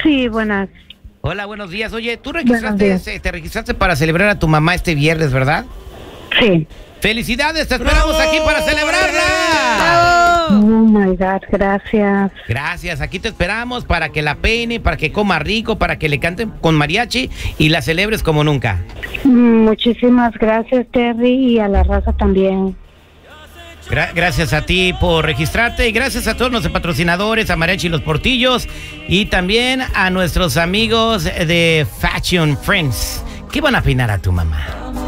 Sí, buenas. Hola, buenos días. Oye, tú Buenos días. te registraste para celebrar a tu mamá este viernes, ¿verdad? Sí. ¡Felicidades! ¡Te esperamos aquí para celebrarla! Oh my God, gracias. Gracias, aquí te esperamos para que la peine, para que coma rico, para que le canten con mariachi y la celebres como nunca. Muchísimas gracias, Terry, y a la raza también. Gracias a ti por registrarte y gracias a todos nuestros patrocinadores, a Mariachi y los Portillos y también a nuestros amigos de Fashion Friends que van a peinar a tu mamá.